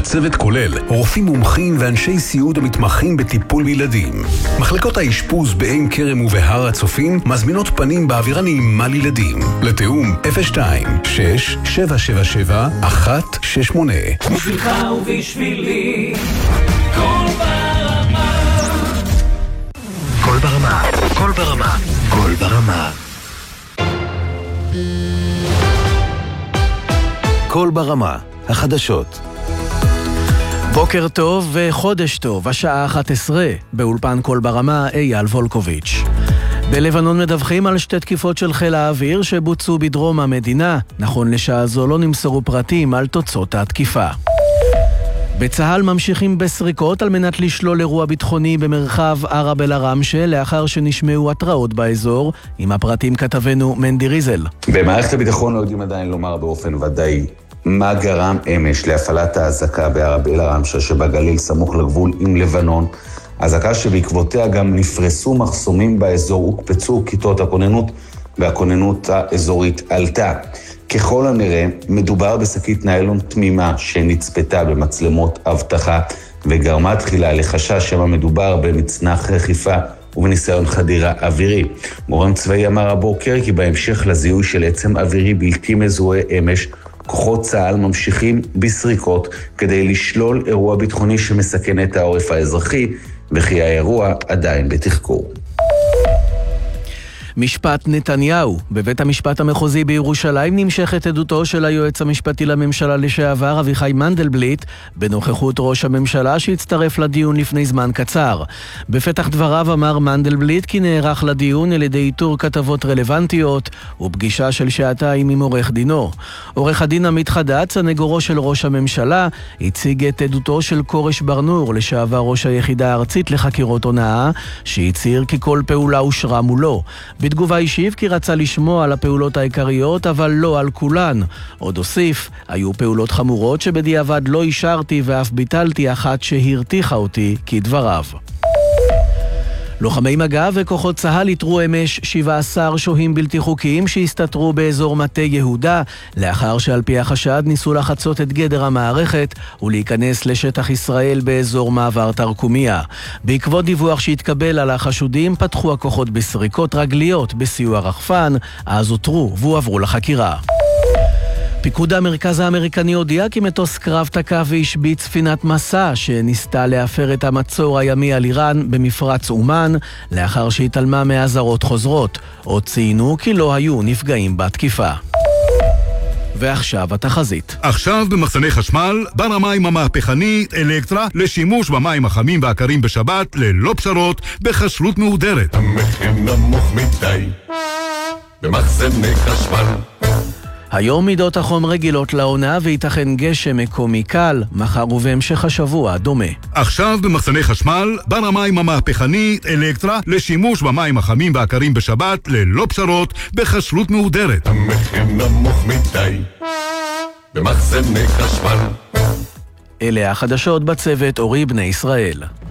הצוות כולל רופאים מומחים ואנשי סיעוד המתמחים בטיפול בילדים. מחלקות האשפוז בעין כרם ובהר הצופים מזמינות פנים באווירה נעימה לילדים. לתאום 02-6-777-168. בשבילך ובשבילי קול ברמה. קול ברמה, קול ברמה, קול ברמה. קול ברמה, החדשות. בוקר טוב וחודש טוב, השעה 11, באולפן קול ברמה, אייל וולקוביץ'. בלבנון מדווחים על 2 תקיפות של חיל האוויר שבוצעו בדרום המדינה. נכון לשעה זו לא נמסרו פרטים על תוצאות התקיפה. בצהל ממשיכים בסריקות על מנת לשלול אירוע ביטחוני במרחב ערב אל-עראמשה לאחר שנשמעו התראות באזור. עם הפרטים כתבנו מנדי ריזל. במערכת הביטחון לא יודעים עדיין לומר באופן ודאי מה גרם אמש להפעלת האזעקה בערב אל-עראמשה שבגליל סמוך לגבול עם לבנון. אזעקה שבעקבותיה גם נפרסו מחסומים באזור, הוקפצו כיתות הכוננות והכוננות האזורית עלתה. ככל הנראה מדובר בשקית ניילון תמימה שנצפתה במצלמות אבטחה וגרמה תחילה לחשש שמה מדובר במצנח רכיפה ובניסיון חדירה אווירי. גורם צבאי אמר הבוקר כי בהמשך לזיהוי של עצם אווירי בלתי מזוהה אמש, כוחות צה"ל ממשיכים בסריקות כדי לשלול אירוע ביטחוני שמסכן את העורף האזרחי, וכי האירוע עדיין בתחקור. משפט נתניהו. בבית המשפט המחוזי בירושלים נמשכת עדותו של היועץ המשפטי לממשלה לשעבר אביחי מנדלבליט בנוכחות ראש הממשלה שהצטרף לדיון לפני זמן קצר. בפתח דבריו אמר מנדלבליט כי נערך לדיון על ידי איתור כתבות רלוונטיות ופגישה של שעתיים עם עורך דינו. עורך הדין עמית חדד, סנגורו של ראש הממשלה, הציג את עדותו של קורש ברנור, לשעבר ראש היחידה הארצית לחקירות הונאה, שהצהיר כי כל פעולה אושרה מולו. בתגובה השיב כי רצה לשמוע על הפעולות העיקריות, אבל לא על כולן. עוד הוסיף, היו פעולות חמורות שבדיעבד לא אישרתי ואף ביטלתי אחת שהרתיחה אותי, כדבריו. לוחמי מג"ב וכוחות צה"ל איתרו אמש 17 שוהים בלתי חוקיים שהסתתרו באזור מטה יהודה, לאחר שעל פי החשד ניסו לחצות את גדר המערכת ולהיכנס לשטח ישראל באזור מעבר תרקומיה. בעקבות דיווח שהתקבל על החשודים, פתחו הכוחות בסריקות רגליות בסיוע רחפן, אז אותרו והועברו לחקירה. פיקוד המרכז האמריקני הודיע כי מטוס קרב תקף והשביץ ספינת מסע שניסתה להפר את המצור הימי על איראן במפרץ אומן, לאחר שהתעלמה מאזהרות חוזרות. עוד ציינו כי לא היו נפגעים בתקיפה. ועכשיו התחזית. עכשיו במחסני חשמל, בר המים המהפכני אלקטרה לשימוש במים החמים והקרים בשבת ללא פשרות בכשרות מהודרת. המחיר נמוך מדי במחסני חשמל. היום מידות החום רגילות לעונה וייתכן גשם מקומי קל, מחר ובהמשך השבוע דומה. עכשיו במחסני חשמל, בר המים המהפכני אלקטרה לשימוש במים החמים והקרים בשבת ללא פשרות בכשרות מהודרת. המחיר נמוך מדי במחסני חשמל. אלה החדשות בצוות אורי בני ישראל.